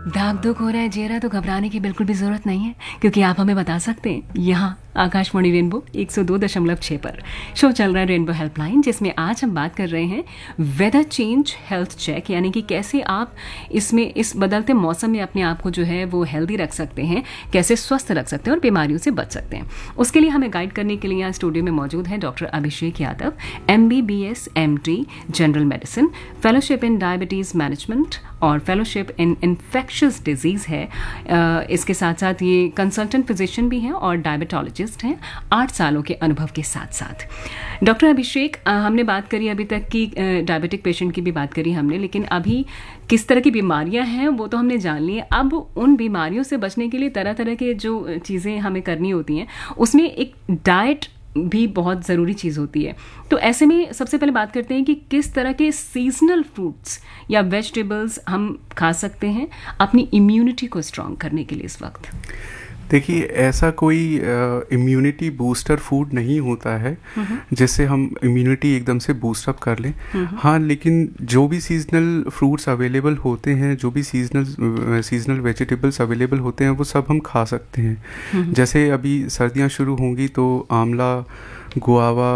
दाग दुख हो रहा है, चेहरा, तो घबराने की बिल्कुल भी ज़रूरत नहीं है, क्योंकि आप हमें बता सकते हैं यहाँ आकाशवाणी रेनबो 102.6 पर शो चल रहा है रेनबो हेल्पलाइन, जिसमें आज हम बात कर रहे हैं वेदर चेंज हेल्थ चेक, यानी कि कैसे आप इसमें इस बदलते मौसम में अपने आप को जो है वो हेल्दी रख सकते हैं, कैसे स्वस्थ रख सकते हैं और बीमारियों से बच सकते हैं। उसके लिए हमें गाइड करने के लिए यहाँ स्टूडियो में मौजूद है doctor Abhishek Yadav, MBBS MD general medicine, fellowship in diabetes management और फेलोशिप इन इन्फेक्शियस डिजीज़ है। इसके साथ साथ ये कंसल्टेंट फिजिशियन भी हैं और डायबिटोलॉजिस्ट हैं, 8 सालों के अनुभव के साथ साथ। डॉक्टर अभिषेक, हमने बात करी अभी तक की डायबिटिक पेशेंट की भी बात करी हमने, लेकिन अभी किस तरह की बीमारियां हैं वो तो हमने जान ली है। अब उन बीमारियों से बचने के लिए तरह तरह के जो चीज़ें हमें करनी होती हैं, उसमें एक डाइट भी बहुत ज़रूरी चीज़ होती है। तो ऐसे में सबसे पहले बात करते हैं कि किस तरह के सीजनल फ्रूट्स या वेजिटेबल्स हम खा सकते हैं अपनी इम्यूनिटी को स्ट्रॉन्ग करने के लिए इस वक्त। देखिए, ऐसा कोई इम्यूनिटी बूस्टर फूड नहीं होता है जिससे हम इम्यूनिटी एकदम से बूस्टअप कर लें। हाँ, लेकिन जो भी सीजनल फ्रूट्स अवेलेबल होते हैं, जो भी सीजनल वेजिटेबल्स अवेलेबल होते हैं, वो सब हम खा सकते हैं। जैसे अभी सर्दियाँ शुरू होंगी तो आंवला, गुआवा,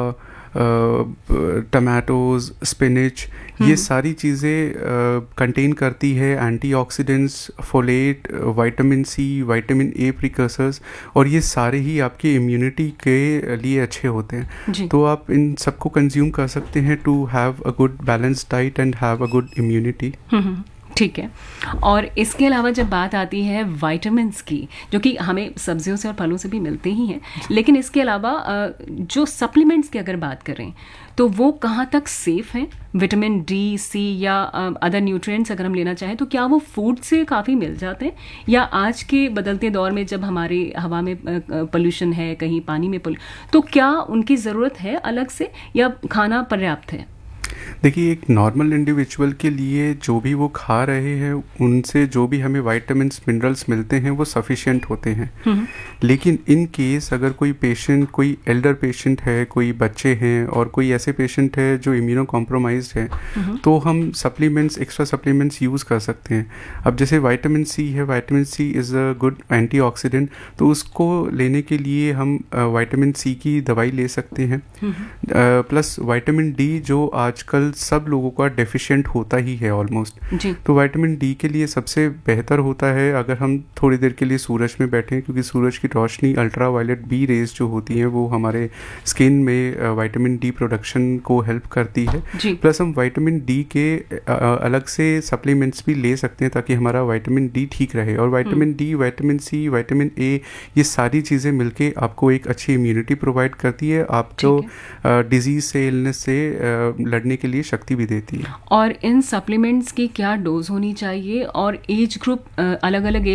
टमाटोज, स्पिनच, ये सारी चीज़ें कंटेन करती है antioxidants, folate, vitamin C, vitamin A precursors, और ये सारे ही आपकी इम्यूनिटी के लिए अच्छे होते हैं। तो आप इन सबको कंज्यूम कर सकते हैं to have a good balanced diet and have a good immunity. ठीक है। और इसके अलावा जब बात आती है विटामिन्स की, जो कि हमें सब्जियों से और फलों से भी मिलते ही हैं, लेकिन इसके अलावा जो सप्लीमेंट्स की अगर बात करें तो वो कहाँ तक सेफ़ हैं? विटामिन डी, सी या अदर न्यूट्रिएंट्स अगर हम लेना चाहें तो क्या वो फूड से काफ़ी मिल जाते हैं, या आज के बदलते दौर में जब हमारे हवा में पोल्यूशन है, कहीं पानी में तो क्या उनकी ज़रूरत है अलग से, या खाना पर्याप्त है? देखिए, एक नॉर्मल इंडिविजुअल के लिए जो भी वो खा रहे हैं उनसे जो भी हमें विटामिन्स, मिनरल्स मिलते हैं वो सफिशिएंट होते हैं। लेकिन इन केस अगर कोई पेशेंट, कोई एल्डर पेशेंट है, कोई बच्चे हैं और कोई ऐसे पेशेंट है जो इम्यूनो कॉम्प्रोमाइज्ड है, तो हम सप्लीमेंट्स, एक्स्ट्रा सप्लीमेंट्स यूज़ कर सकते हैं। अब जैसे विटामिन सी है, vitamin C is a good antioxidant, तो उसको लेने के लिए हम विटामिन सी की दवाई ले सकते हैं। प्लस विटामिन डी जो आजकल सब लोगों का डेफिशिएंट होता ही है ऑलमोस्ट, तो विटामिन डी के लिए सबसे बेहतर होता है अगर हम थोड़ी देर के लिए सूरज में बैठें, क्योंकि सूरज की रोशनी, अल्ट्रा वायलेट बी रेज जो होती हैं वो हमारे स्किन में विटामिन डी प्रोडक्शन को हेल्प करती है। प्लस हम विटामिन डी के अलग से सप्लीमेंट्स भी ले सकते हैं ताकि हमारा विटामिन डी ठीक रहे। और vitamin D, vitamin C, vitamin A, ये सारी चीज़ें मिलके आपको एक अच्छी इम्यूनिटी प्रोवाइड करती है, आपको डिजीज़ से, इलनेस से लड़ने के लिए शक्ति भी देती है। और इन सप्लीमेंट्स की क्या डोज होनी चाहिए, और एज ग्रुप, अलग अलग